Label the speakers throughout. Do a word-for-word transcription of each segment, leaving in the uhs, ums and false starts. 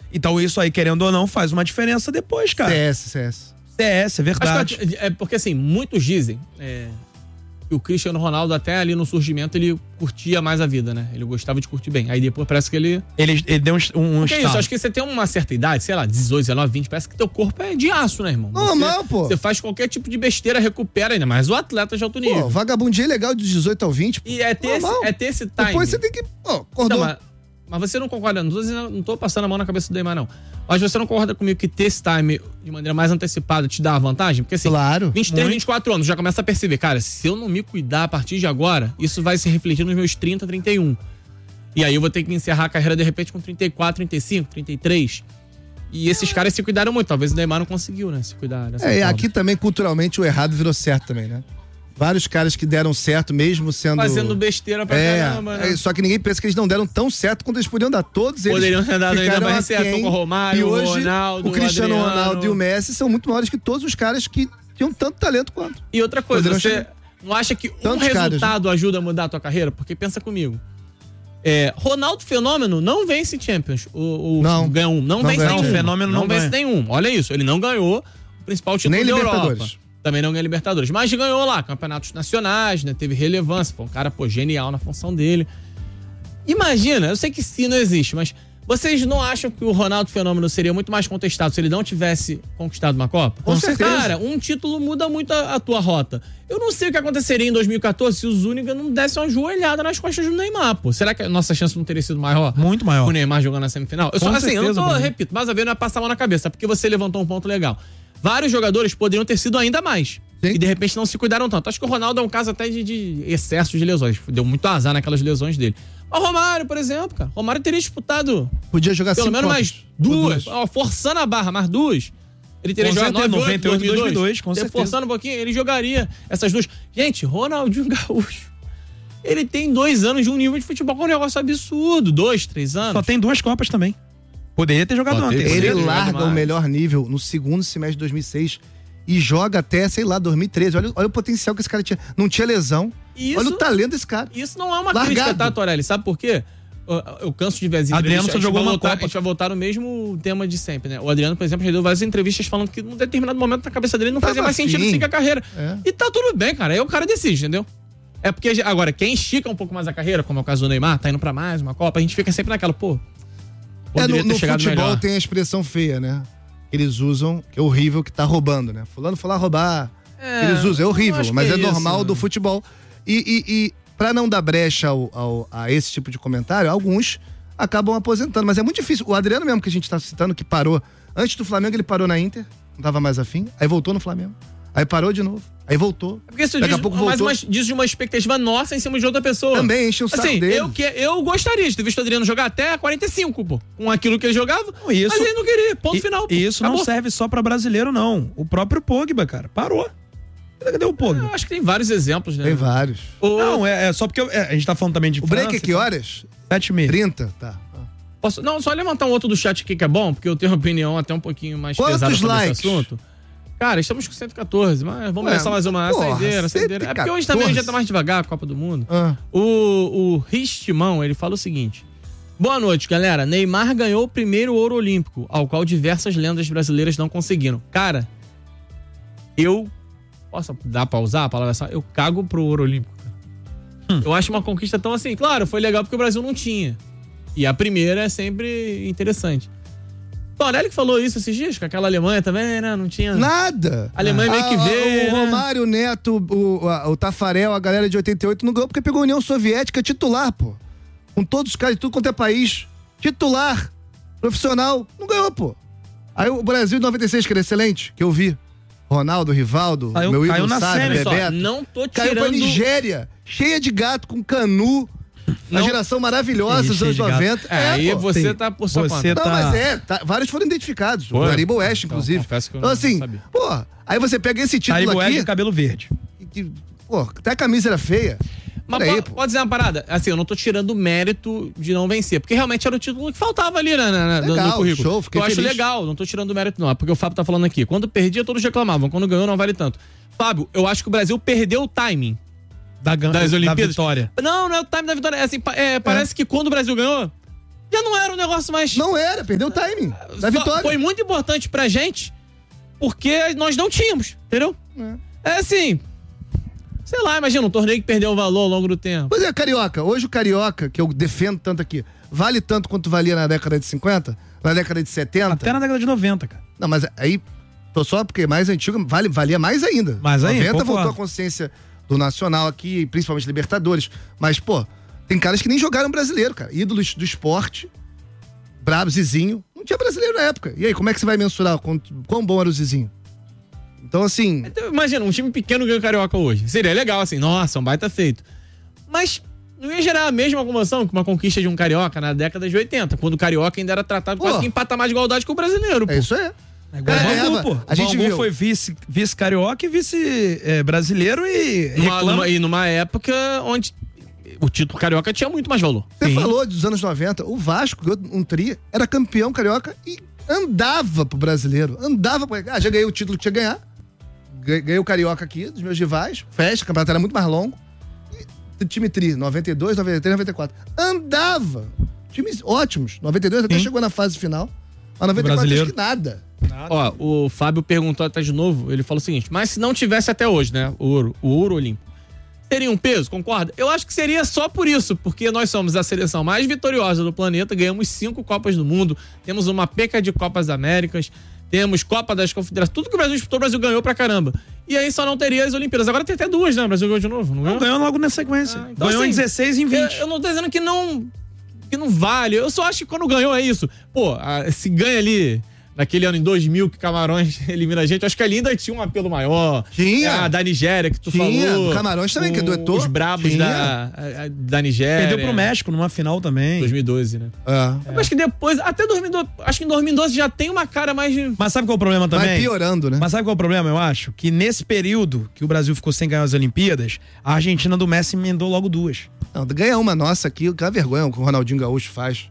Speaker 1: Então isso aí, querendo ou não, faz uma diferença depois, cara.
Speaker 2: C S, C S.
Speaker 1: C S, é verdade.
Speaker 3: Acho que é porque assim, muitos dizem é, que o Cristiano Ronaldo até ali no surgimento ele curtia mais a vida, né? Ele gostava de curtir bem. Aí depois parece que ele...
Speaker 1: Ele, ele deu um, um
Speaker 3: Porque é isso, acho que você tem uma certa idade, sei lá, dezoito, dezenove, vinte, parece que teu corpo é de aço, né, irmão?
Speaker 2: Normal,
Speaker 3: você,
Speaker 2: pô.
Speaker 3: Você faz qualquer tipo de besteira, recupera ainda, mas o atleta de alto nível.
Speaker 2: Pô, vagabundinho é legal de dezoito ao vinte. Pô.
Speaker 3: E é ter, esse, é ter esse time.
Speaker 2: Depois você tem que... Pô, acordou.
Speaker 3: Não, mas, mas você não concorda, não tô, dizendo, não tô passando a mão na cabeça do Neymar, não. Mas você não concorda comigo que ter esse time de maneira mais antecipada te dá a vantagem? Porque assim,
Speaker 2: claro,
Speaker 3: vinte e três,
Speaker 2: muito.
Speaker 3: vinte e quatro anos, já começa a perceber, cara, se eu não me cuidar a partir de agora, isso vai se refletir nos meus trinta, trinta e um. E aí eu vou ter que encerrar a carreira de repente com trinta e quatro, trinta e cinco, trinta e três. E esses caras se cuidaram muito. Talvez o Neymar não conseguiu, né? Se cuidar dessa
Speaker 2: É, e
Speaker 3: forma.
Speaker 2: aqui também, culturalmente, o errado virou certo também, né? Vários caras que deram certo mesmo sendo...
Speaker 3: Fazendo besteira pra
Speaker 2: é,
Speaker 3: caramba, né?
Speaker 2: É, só que ninguém pensa que eles não deram tão certo quanto eles podiam dar. Todos eles
Speaker 3: poderiam ter dado ainda mais certo com o Romário,
Speaker 2: e
Speaker 3: o
Speaker 2: hoje,
Speaker 3: Ronaldo,
Speaker 2: o Cristiano
Speaker 3: o Adriano.
Speaker 2: Ronaldo e o Messi são muito maiores que todos os caras que tinham tanto talento quanto.
Speaker 3: E outra coisa,
Speaker 2: Poderiam
Speaker 3: você
Speaker 2: chegar...
Speaker 3: não acha que um
Speaker 2: Tantos
Speaker 3: resultado
Speaker 2: caras, né?
Speaker 3: ajuda a mudar a tua carreira? Porque pensa comigo. É, Ronaldo Fenômeno não vence Champions. O, o
Speaker 2: Não.
Speaker 3: ganha um. Não,
Speaker 2: Não
Speaker 3: vence
Speaker 2: ganha.
Speaker 3: nenhum.
Speaker 1: Não, Fenômeno não
Speaker 3: vence
Speaker 1: ganha.
Speaker 3: nenhum. Olha isso. Ele não ganhou o principal título
Speaker 2: Nem
Speaker 3: da
Speaker 2: Libertadores.
Speaker 3: Europa. Também não ganhou Libertadores. Mas ganhou lá campeonatos nacionais, né? Teve relevância. Foi um cara, pô, genial na função dele. Imagina, eu sei que sim não existe, mas vocês não acham que o Ronaldo Fenômeno seria muito mais contestado se ele não tivesse conquistado uma Copa?
Speaker 2: Com certeza.
Speaker 3: Cara, um título muda muito a, a tua rota. Eu não sei o que aconteceria em dois mil e quatorze se o Zúñiga não desse uma joelhada nas costas do Neymar, pô. Será que a nossa chance não teria sido maior?
Speaker 1: Muito maior.
Speaker 3: O Neymar jogando na semifinal? Eu
Speaker 1: Com
Speaker 3: só, assim, eu não
Speaker 1: certeza,
Speaker 3: tô,
Speaker 1: Bruno.
Speaker 3: repito, mas a ver não é passar a mão na cabeça, porque você levantou um ponto legal. Vários jogadores poderiam ter sido ainda mais.
Speaker 2: Sim.
Speaker 3: E de repente não se cuidaram tanto. Acho que o Ronaldo é um caso até de, de excesso de lesões. Deu muito azar naquelas lesões dele. O Romário, por exemplo, cara. O Romário teria disputado
Speaker 2: Podia jogar
Speaker 3: pelo
Speaker 2: cinco
Speaker 3: menos mais
Speaker 2: Copas.
Speaker 3: duas. Ó, forçando a barra, mais duas. Ele teria
Speaker 1: Com
Speaker 3: jogado
Speaker 1: certeza,
Speaker 3: nove,
Speaker 1: noventa e oito, dois mil e dois, com certeza.
Speaker 3: Forçando um pouquinho, ele jogaria essas duas. Gente, Ronaldinho Gaúcho. Ele tem dois anos de um nível de futebol que é um negócio absurdo. Dois, três anos.
Speaker 1: Só tem duas Copas também. Poderia ter jogado
Speaker 3: Pode
Speaker 1: uma
Speaker 3: ter,
Speaker 1: terceira.
Speaker 2: Ele
Speaker 3: Poderia ter
Speaker 2: larga
Speaker 3: jogado
Speaker 2: o
Speaker 3: mais.
Speaker 2: melhor nível no segundo semestre de dois mil e seis e joga até, sei lá, dois mil e treze. Olha, olha o potencial que esse cara tinha. Não tinha lesão.
Speaker 3: Isso-
Speaker 2: Olha o talento desse cara.
Speaker 3: Isso não é uma
Speaker 2: Largado.
Speaker 3: crítica, tá, Torelli? Sabe por quê? Eu, eu canso de ver as
Speaker 1: Adriano
Speaker 3: entrevistas.
Speaker 1: só
Speaker 3: a gente
Speaker 1: jogou
Speaker 3: vai
Speaker 1: uma
Speaker 3: voltar-
Speaker 1: Copa.
Speaker 3: A gente vai voltar no mesmo tema de sempre, né? O Adriano, por exemplo, já deu várias entrevistas falando que num determinado momento na cabeça dele não
Speaker 2: Tava
Speaker 3: fazia mais sentido
Speaker 2: afim.
Speaker 3: seguir a carreira.
Speaker 2: É.
Speaker 3: E tá tudo bem, cara. Aí o cara decide, entendeu? É porque, agora, quem estica um pouco mais a carreira, como é o caso do Neymar, tá indo pra mais uma Copa, a gente fica sempre naquela, pô,
Speaker 2: É,
Speaker 3: poderia
Speaker 2: no
Speaker 3: ter
Speaker 2: no
Speaker 3: chegado
Speaker 2: futebol
Speaker 3: melhor.
Speaker 2: tem a expressão feia, né? Eles usam, que é horrível, que tá roubando, né? Fulano foi lá roubar.
Speaker 3: É,
Speaker 2: Eles usam, é
Speaker 3: eu
Speaker 2: horrível,
Speaker 3: acho que
Speaker 2: mas
Speaker 3: é
Speaker 2: é, normal
Speaker 3: isso,
Speaker 2: do
Speaker 3: né?
Speaker 2: futebol. E, e, e pra não dar brecha ao, ao- a esse tipo de comentário, alguns acabam aposentando. Mas é muito difícil. O Adriano mesmo, que a gente tá citando, que parou. Antes do Flamengo, ele parou na Inter, não tava mais afim. Aí voltou no Flamengo. Aí parou de novo. Aí voltou.
Speaker 3: Porque isso
Speaker 2: Daqui
Speaker 3: diz,
Speaker 2: a pouco
Speaker 3: mais
Speaker 2: voltou.
Speaker 3: uma, diz de uma expectativa nossa em cima de outra pessoa.
Speaker 2: Também enche o saco
Speaker 3: assim,
Speaker 2: dele.
Speaker 3: Eu, que, eu gostaria de ter visto o Adriano jogar até quarenta e cinco, pô. Com aquilo que ele jogava.
Speaker 1: Não, isso-
Speaker 3: mas ele não queria. Ponto
Speaker 1: E-
Speaker 3: final. Pô.
Speaker 1: E isso
Speaker 3: Acabou.
Speaker 1: não serve só pra brasileiro, não. O próprio Pogba, cara, parou. Cadê o Pogba?
Speaker 3: Eu acho que tem vários exemplos, né?
Speaker 2: Tem vários.
Speaker 3: O-
Speaker 1: Não, é, é só porque eu- é, a gente tá falando também de
Speaker 2: O break
Speaker 1: França,
Speaker 2: é que horas?
Speaker 1: Sete e meia.
Speaker 2: trinta? Tá.
Speaker 3: Posso- não, só levantar um outro do chat aqui que é bom, porque eu tenho uma opinião até um pouquinho mais
Speaker 2: Quantos
Speaker 3: pesada sobre
Speaker 2: likes?
Speaker 3: esse assunto. Cara, estamos com cento e quatorze, mas vamos
Speaker 2: Ué,
Speaker 3: ver só mais uma
Speaker 2: porra,
Speaker 3: saideira, saideira. É porque hoje também já tá mais devagar a Copa do Mundo.
Speaker 2: Ah.
Speaker 3: O, o Ristimão, ele fala o seguinte: boa noite, galera. Neymar ganhou o primeiro ouro olímpico, ao qual diversas lendas brasileiras não conseguiram. Cara, eu. Posso dar pra usar a palavra só? Eu cago pro ouro olímpico. Hum. Eu acho uma conquista tão assim. Claro, foi legal porque o Brasil não tinha. E a primeira é sempre interessante. Torelli que falou isso esses dias, com aquela Alemanha também, né? Não tinha.
Speaker 2: Nada.
Speaker 3: A Alemanha meio que
Speaker 2: Ah,
Speaker 3: veio,
Speaker 2: O
Speaker 3: né?
Speaker 2: Romário, o Neto, o, a- o Tafarel, a galera de oitenta e oito não ganhou porque pegou a União Soviética titular, pô. Com todos os caras de tudo quanto é país. Titular. Profissional. Não ganhou, pô. Aí o Brasil de noventa e seis, que era excelente, que eu vi. Ronaldo, Rivaldo,
Speaker 1: Caiu-
Speaker 2: meu
Speaker 1: caiu
Speaker 2: ídolo
Speaker 1: na
Speaker 2: Sávio,
Speaker 1: semi,
Speaker 3: Só,
Speaker 2: Bebeto.
Speaker 3: não tô
Speaker 2: Caiu pra
Speaker 3: tirando.
Speaker 2: Nigéria, cheia de gato, com Canu. A
Speaker 3: Não.
Speaker 2: geração maravilhosa dos
Speaker 1: Ixi,
Speaker 2: anos
Speaker 1: de gato.
Speaker 2: noventa.
Speaker 3: É, aí
Speaker 2: pô.
Speaker 3: você
Speaker 1: Sim.
Speaker 3: tá por sua
Speaker 1: Você
Speaker 3: conta.
Speaker 2: Não,
Speaker 1: tá-
Speaker 2: mas é, tá- vários foram identificados. O
Speaker 3: Foi?
Speaker 2: Gariba Oeste,
Speaker 3: Então,
Speaker 2: inclusive.
Speaker 3: confesso que eu
Speaker 2: então,
Speaker 3: não
Speaker 2: assim,
Speaker 3: sabia.
Speaker 2: pô, aí você pega esse título
Speaker 1: Taibo
Speaker 2: aqui.
Speaker 1: de cabelo verde.
Speaker 2: e que, pô, até a camisa era feia.
Speaker 3: Mas
Speaker 2: Peraí,
Speaker 3: po-
Speaker 2: pô.
Speaker 3: pode dizer uma parada? Assim, eu não tô tirando o mérito de não vencer, porque realmente era o título que faltava ali né, na, na,
Speaker 2: Legal,
Speaker 3: no currículo.
Speaker 2: show, fiquei
Speaker 3: eu acho
Speaker 2: feliz.
Speaker 3: legal, não tô tirando o mérito não, é porque o Fábio tá falando aqui. Quando perdia, todos reclamavam, quando ganhou, não vale tanto. Fábio, eu acho que o Brasil perdeu o timing
Speaker 1: Da, gan-
Speaker 3: das
Speaker 1: da
Speaker 3: Olimpíadas.
Speaker 1: vitória.
Speaker 3: Não, não é o timing da vitória. É assim, pa- é, parece que quando o Brasil ganhou, já não era um negócio mais...
Speaker 2: Não era, perdeu o timing da
Speaker 3: Só
Speaker 2: vitória.
Speaker 3: Foi muito importante pra gente, porque nós não tínhamos, entendeu? É, é assim... Sei lá, imagina, um torneio que perdeu o valor ao longo do tempo.
Speaker 2: Pois é, Carioca. Hoje o Carioca, que eu defendo tanto aqui, vale tanto quanto valia na década de cinquenta? Na década de setenta?
Speaker 1: Até na década de noventa, cara.
Speaker 2: Não, mas aí, tô só porque mais antigo, vale, valia mais ainda.
Speaker 1: Mas aí,
Speaker 2: noventa
Speaker 1: concordo.
Speaker 2: voltou a consciência do Nacional aqui, principalmente Libertadores. Mas, pô, tem caras que nem jogaram brasileiro, cara. Ídolos do esporte, brabo, Zizinho. Não tinha brasileiro na época. E aí, como é que você vai mensurar quão, quão bom era o Zizinho? Então, assim...
Speaker 3: Então, imagina, um time pequeno ganha o Carioca hoje. Seria legal, assim, nossa, um baita feito. Mas não ia gerar a mesma comoção que uma conquista de um Carioca na década de oitenta, quando o Carioca ainda era tratado quase
Speaker 2: Pô.
Speaker 3: que em patamar de igualdade com o brasileiro, pô.
Speaker 2: É isso aí.
Speaker 1: É igual
Speaker 2: É,
Speaker 1: o Bangu,
Speaker 2: Eva,
Speaker 1: pô.
Speaker 2: a gente
Speaker 1: o Bangu
Speaker 2: viu.
Speaker 1: foi vice, vice carioca e vice é, brasileiro e
Speaker 3: Numa,
Speaker 1: reclama.
Speaker 3: numa, e numa época onde o título Carioca tinha muito mais valor.
Speaker 2: Você
Speaker 1: Sim.
Speaker 2: falou dos anos noventa, o Vasco, um tri, era campeão carioca e andava pro brasileiro. Andava pro... Ah, já ganhei o título que tinha que ganhar. Ganhei o Carioca aqui, dos meus rivais. Festa, o campeonato era muito mais longo. E time tri, noventa e dois, noventa e três, noventa e quatro. Andava. Times ótimos. noventa e dois até
Speaker 1: Sim.
Speaker 2: chegou na fase final. Mas noventa e quatro
Speaker 1: brasileiro.
Speaker 2: acho que nada.
Speaker 1: Nada.
Speaker 3: Ó, o Fábio perguntou até de novo, ele falou o seguinte, mas se não tivesse até hoje, né, o ouro, o ouro olímpico, seria um peso, concorda? Eu acho que seria só por isso, porque nós somos a seleção mais vitoriosa do planeta, ganhamos cinco Copas do Mundo, temos uma peca de Copas Américas, temos Copa das Confederações, tudo que o Brasil disputou, o Brasil ganhou pra caramba. E aí só não teria as Olimpíadas. Agora tem até duas, né? O Brasil ganhou de novo, não
Speaker 1: Não,
Speaker 3: ganhou?
Speaker 1: ganhou logo na sequência.
Speaker 3: Ah, então,
Speaker 1: ganhou em
Speaker 3: assim,
Speaker 1: dezesseis e em vinte.
Speaker 3: Eu, eu não tô dizendo que não, que não vale. Eu só acho que quando ganhou é isso. Pô, a, se ganha ali, naquele ano em dois mil, que Camarões elimina a gente, acho que ali ainda tinha um apelo maior.
Speaker 2: Tinha.
Speaker 3: A da Nigéria, que tu
Speaker 2: Tinha.
Speaker 3: falou.
Speaker 2: Do Camarões também, que
Speaker 3: o-
Speaker 2: duetou.
Speaker 3: Os brabos
Speaker 2: Tinha.
Speaker 3: da, a- a- da Nigéria.
Speaker 1: Perdeu pro México numa final também.
Speaker 3: dois mil e doze, né?
Speaker 2: É.
Speaker 3: Eu acho que depois, até dois mil e doze, acho que em dois mil e doze já tem uma cara mais de...
Speaker 1: Mas sabe qual é o problema também?
Speaker 2: Vai piorando, né?
Speaker 1: Mas sabe qual é o problema, eu acho? Que nesse período que o Brasil ficou sem ganhar as Olimpíadas, a Argentina do Messi emendou logo duas.
Speaker 2: Não, ganha uma nossa aqui, que é uma vergonha o que o Ronaldinho Gaúcho faz.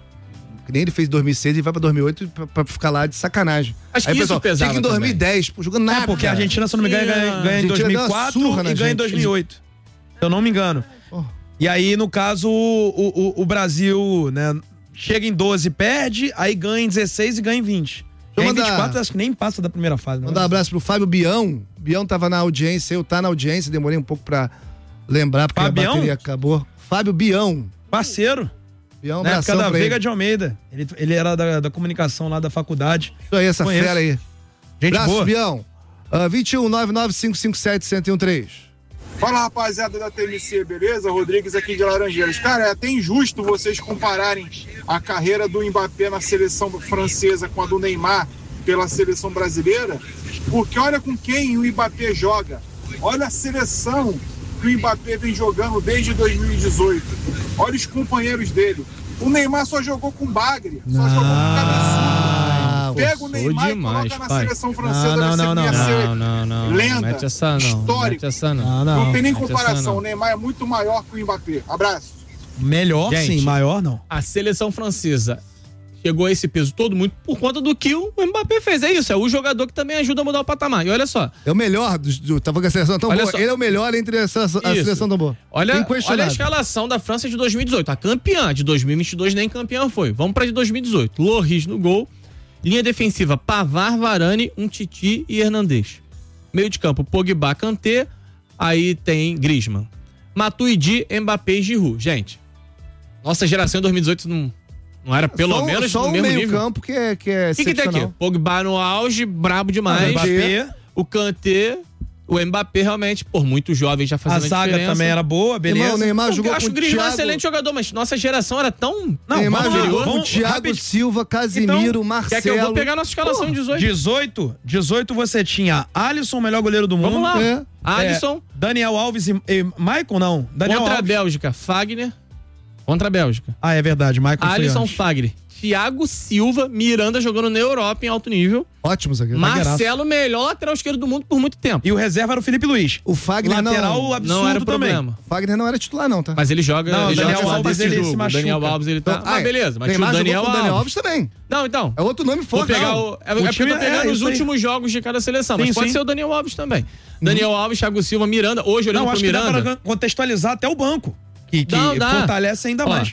Speaker 2: Que nem ele fez em dois mil e seis e vai pra dois mil e oito pra, pra ficar lá de sacanagem.
Speaker 3: Acho que
Speaker 2: Aí,
Speaker 3: isso
Speaker 2: pessoal,
Speaker 3: pesava
Speaker 2: tinha que em dois mil e dez, pô, jogando nada.
Speaker 1: É, porque a Argentina, se eu não me engano, ganha, ganha em
Speaker 2: Argentina
Speaker 1: dois mil
Speaker 2: deu
Speaker 1: e
Speaker 2: uma
Speaker 1: quatro
Speaker 2: surra na
Speaker 1: e ganha em
Speaker 2: gente.
Speaker 1: dois mil e oito. Se eu não me engano.
Speaker 2: Oh.
Speaker 1: E aí, no caso, o, o, o Brasil, né, chega em doze, perde, aí ganha em dezesseis e ganha em vinte.
Speaker 2: eu
Speaker 1: Ganha em
Speaker 2: mandar-
Speaker 1: vinte e quatro, acho que nem passa da primeira fase. Né?
Speaker 2: Mandar um abraço pro Fábio Bião. Bião tava na audiência, eu tá na audiência, demorei um pouco pra lembrar, porque
Speaker 1: Fabião?
Speaker 2: a bateria acabou. Fábio Bião.
Speaker 1: Parceiro.
Speaker 2: Bião, um
Speaker 1: Na época
Speaker 2: abração
Speaker 1: da
Speaker 2: pra
Speaker 1: Veiga
Speaker 2: ele.
Speaker 1: de Almeida. Ele, ele era da, da comunicação lá da faculdade.
Speaker 2: Isso aí, essa
Speaker 1: Conheço.
Speaker 2: fera aí.
Speaker 1: Gente
Speaker 2: Abraço,
Speaker 1: boa.
Speaker 2: Bião. Uh, vinte e um, nove nove cinco cinco sete, um zero um três.
Speaker 4: Fala, rapaziada da T M C, beleza? Rodrigues aqui de Laranjeiras. Cara, é até injusto vocês compararem a carreira do Mbappé na seleção francesa com a do Neymar pela seleção brasileira, porque olha com quem o Mbappé joga. Olha a seleção que o Mbappé vem jogando desde dois mil e dezoito. Olha os companheiros dele. O Neymar só jogou com bagre, só jogou com cabeçudo. Pega o Neymar
Speaker 3: demais,
Speaker 4: e coloca na
Speaker 3: pai.
Speaker 4: seleção francesa,
Speaker 1: Não, não,
Speaker 4: você
Speaker 1: não,
Speaker 4: ia
Speaker 1: não.
Speaker 4: ser
Speaker 3: Não, não, não.
Speaker 4: lenda,
Speaker 3: Mete essa não.
Speaker 4: histórico.
Speaker 3: Mete essa não.
Speaker 1: Ah,
Speaker 4: Não, tem nem
Speaker 3: mete essa
Speaker 4: comparação.
Speaker 3: não.
Speaker 4: O Neymar é muito maior que o Mbappé. Abraço.
Speaker 1: Melhor,
Speaker 3: Gente.
Speaker 1: sim. Maior, não.
Speaker 3: A seleção francesa chegou a esse peso todo muito por conta do que o Mbappé fez. É isso, é o jogador que também ajuda a mudar o patamar. E olha só,
Speaker 2: É o melhor, do, do, tava com a seleção tão
Speaker 3: Olha
Speaker 2: boa.
Speaker 3: só.
Speaker 2: Ele é o melhor entre a seleção, a
Speaker 3: Isso.
Speaker 2: seleção tão boa.
Speaker 3: olha, olha a
Speaker 2: Inquestionável.
Speaker 3: escalação da França de dois mil e dezoito. A campeã de dois mil e vinte e dois nem campeã foi. Vamos pra de dois mil e dezoito. Lloris no gol. Linha defensiva, Pavard, Varane, Umtiti e Hernandez. Meio de campo, Pogba, Kanté. Aí tem Griezmann. Matuidi, Mbappé e Giroud. Gente, nossa geração em dois mil e dezoito não, não era pelo
Speaker 2: só,
Speaker 3: menos
Speaker 2: só
Speaker 3: no
Speaker 2: um
Speaker 3: mesmo
Speaker 2: meio
Speaker 3: nível.
Speaker 2: campo que é, que é
Speaker 3: O que, que tem aqui?
Speaker 2: excepcional.
Speaker 3: Pogba no auge, brabo demais.
Speaker 1: O Mbappé.
Speaker 3: O Kanté, o Mbappé realmente, por muito jovem, já
Speaker 1: A
Speaker 3: fazendo a
Speaker 1: zaga
Speaker 3: diferença.
Speaker 1: também era boa, beleza.
Speaker 2: Irmão, o Neymar
Speaker 3: Eu
Speaker 2: jogou
Speaker 3: acho
Speaker 2: com
Speaker 3: o Griezmann um
Speaker 2: Thiago...
Speaker 3: excelente jogador, mas nossa geração era tão...
Speaker 1: Não,
Speaker 2: Neymar
Speaker 1: vamos lá,
Speaker 2: jogou com
Speaker 1: vamos-
Speaker 2: Thiago
Speaker 1: rápido.
Speaker 2: Silva, Casimiro,
Speaker 3: Então,
Speaker 2: Marcelo.
Speaker 3: Quer que eu vou pegar nossa escalação em dezoito?
Speaker 1: dezoito, dezoito você tinha Alisson, melhor goleiro do mundo.
Speaker 3: Vamos lá.
Speaker 2: É.
Speaker 3: Alisson,
Speaker 1: É, Daniel Alves e, e Maicon, não. Daniel
Speaker 3: contra a
Speaker 1: Alves.
Speaker 3: Bélgica, Fagner. Contra a Bélgica.
Speaker 1: Ah, é verdade, Maicon foi
Speaker 3: Alisson,
Speaker 1: antes.
Speaker 3: Fagner. Thiago Silva, Miranda jogando na Europa em alto nível.
Speaker 2: Ótimo zagueiro.
Speaker 3: Marcelo, melhor lateral esquerdo do mundo por muito tempo.
Speaker 1: E o reserva era o Felipe Luiz.
Speaker 2: O Fagner
Speaker 1: Lateral
Speaker 2: não...
Speaker 1: absurdo
Speaker 3: Não era
Speaker 1: também.
Speaker 3: problema.
Speaker 2: O Fagner não era titular não, tá?
Speaker 3: Mas ele joga.
Speaker 1: Não,
Speaker 3: ele
Speaker 1: o Daniel
Speaker 3: joga
Speaker 1: Alves,
Speaker 3: desse
Speaker 1: ele
Speaker 3: jogo.
Speaker 1: se
Speaker 3: O Daniel
Speaker 1: machuca.
Speaker 3: Alves, ele tá.
Speaker 2: Então,
Speaker 3: ah,
Speaker 2: ah,
Speaker 3: beleza, mas tinha
Speaker 2: Neymar
Speaker 3: o Daniel
Speaker 2: jogou com o Daniel
Speaker 3: Alves.
Speaker 2: Alves também.
Speaker 3: Não, então.
Speaker 2: É outro nome
Speaker 3: Vou
Speaker 2: forte.
Speaker 3: pegar
Speaker 2: não.
Speaker 3: o. É, é
Speaker 1: O
Speaker 3: porque eu
Speaker 1: time
Speaker 3: tô
Speaker 1: é
Speaker 3: pegando os
Speaker 1: isso aí.
Speaker 3: últimos jogos de cada seleção. Mas
Speaker 1: Sim,
Speaker 3: pode
Speaker 1: sim.
Speaker 3: ser o Daniel Alves também. Daniel Alves, Thiago Silva, Miranda. Hoje olhando
Speaker 1: Não,
Speaker 3: pro
Speaker 1: acho que dá
Speaker 3: Miranda.
Speaker 1: para contextualizar até o banco. Que, que
Speaker 3: Não, dá.
Speaker 1: fortalece ainda
Speaker 3: Ó,
Speaker 1: mais.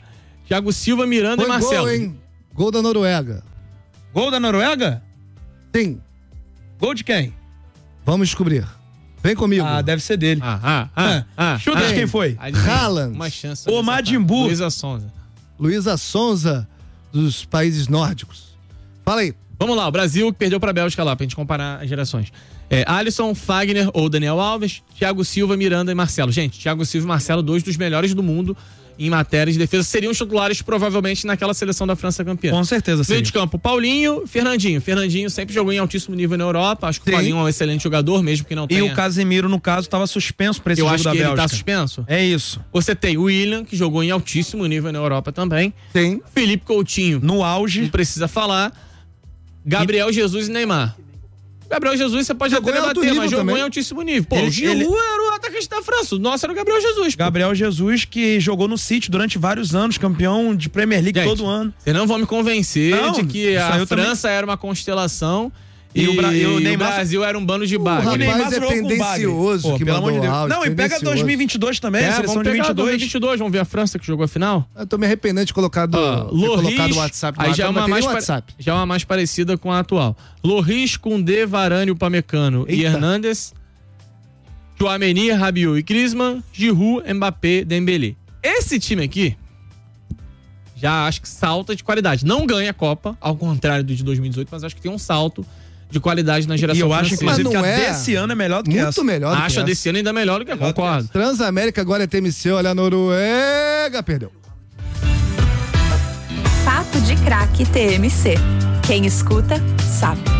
Speaker 3: Thiago Silva, Miranda
Speaker 2: Foi
Speaker 3: e Marcelo.
Speaker 2: gol, hein? Gol da Noruega.
Speaker 1: Gol da Noruega?
Speaker 2: Sim.
Speaker 1: Gol de quem?
Speaker 2: Vamos descobrir. Vem comigo.
Speaker 1: Ah, deve ser dele.
Speaker 3: Ah, ah, ah, ah,
Speaker 1: Chuta
Speaker 3: ah,
Speaker 1: de quem foi?
Speaker 2: Haaland.
Speaker 3: Uma chance.
Speaker 1: Ô, Majin Buu.
Speaker 3: Luísa Sonza.
Speaker 2: Luísa Sonza, dos países nórdicos. Fala aí.
Speaker 3: Vamos lá, o Brasil que perdeu pra Bélgica lá, pra gente comparar as gerações. É, Alisson, Fagner ou Daniel Alves, Thiago Silva, Miranda e Marcelo. Gente, Thiago Silva e Marcelo, dois dos melhores do mundo em matéria de defesa, seriam os titulares provavelmente naquela seleção da França campeã.
Speaker 1: Com certeza, sim.
Speaker 3: Meio de campo, Paulinho, Fernandinho. Fernandinho sempre jogou em altíssimo nível na Europa. Acho que
Speaker 2: Sim.
Speaker 3: o Paulinho é um excelente jogador, mesmo que não
Speaker 1: E
Speaker 3: tenha...
Speaker 1: o Casemiro, no caso, estava suspenso pra esse
Speaker 3: Eu
Speaker 1: jogo
Speaker 3: acho
Speaker 1: da
Speaker 3: que
Speaker 1: Bélgica.
Speaker 3: ele tá suspenso.
Speaker 1: É isso.
Speaker 3: Você tem o William, que jogou em altíssimo nível na Europa também.
Speaker 2: Sim.
Speaker 3: Felipe Coutinho,
Speaker 1: No
Speaker 3: não
Speaker 1: auge.
Speaker 3: precisa falar. Gabriel Jesus e Neymar. Gabriel Jesus você pode
Speaker 2: Jogou
Speaker 3: até
Speaker 2: em alto
Speaker 3: debater,
Speaker 2: nível
Speaker 3: mas jogou
Speaker 2: também.
Speaker 3: em altíssimo nível. Pô,
Speaker 1: Ele-
Speaker 3: o Giroud
Speaker 1: ele-
Speaker 3: era o atacante da França. O nosso era o Gabriel Jesus. pô.
Speaker 1: Gabriel Jesus, que jogou no City durante vários anos, campeão de Premier League
Speaker 3: Gente,
Speaker 1: todo ano.
Speaker 3: Vocês não vão me convencer
Speaker 1: Não,
Speaker 3: de que
Speaker 1: isso aí
Speaker 3: a
Speaker 1: eu também-
Speaker 3: França era uma constelação e,
Speaker 1: E o Bra- e o
Speaker 3: o
Speaker 1: Neymar-
Speaker 3: Brasil era um bando de
Speaker 2: O
Speaker 3: bagre.
Speaker 2: rapaz
Speaker 1: Neymar
Speaker 2: é
Speaker 1: jogou com
Speaker 2: tendencioso
Speaker 1: Bagre.
Speaker 2: que
Speaker 1: Pô, pelo amor
Speaker 2: mandou
Speaker 1: de Deus.
Speaker 2: áudio,
Speaker 1: Não, e pega
Speaker 2: tendencioso.
Speaker 1: dois mil e vinte e dois também,
Speaker 3: É,
Speaker 1: a seleção
Speaker 3: vamos
Speaker 1: de
Speaker 3: pegar
Speaker 1: vinte e dois.
Speaker 3: dois mil e vinte e dois, vamos ver a França que jogou a final?
Speaker 2: Eu tô me arrependendo de colocar do,
Speaker 3: Ó,
Speaker 2: ter
Speaker 3: Loris,
Speaker 2: colocado o WhatsApp no
Speaker 3: aí
Speaker 2: ar,
Speaker 3: já é,
Speaker 2: não
Speaker 3: uma
Speaker 2: vai ter
Speaker 3: mais
Speaker 2: nem
Speaker 3: pa-
Speaker 2: WhatsApp.
Speaker 3: já é uma mais parecida com a atual. Loris, Koundé, Varane, Upamecano e
Speaker 2: Eita.
Speaker 3: Hernandes. Tchouaméni, Rabiot e Griezmann, Giroud, Mbappé, Dembélé. Esse time aqui já acho que salta de qualidade. Não ganha a Copa, ao contrário do de dois mil e dezoito, mas acho que tem um salto de qualidade na
Speaker 1: E
Speaker 3: geração
Speaker 1: eu acho,
Speaker 3: francesa.
Speaker 1: inclusive, que
Speaker 2: Mas
Speaker 1: a
Speaker 2: não é
Speaker 1: desse ano é melhor do que
Speaker 2: Muito
Speaker 1: essa.
Speaker 2: melhor do
Speaker 3: Acho
Speaker 2: que
Speaker 3: a
Speaker 2: essa.
Speaker 3: desse ano ainda melhor do que a
Speaker 1: Melhor do que
Speaker 3: concordo.
Speaker 2: Transamérica agora é T M C, olha a Noruega, perdeu.
Speaker 5: Papo de Craque T M C. Quem escuta, sabe.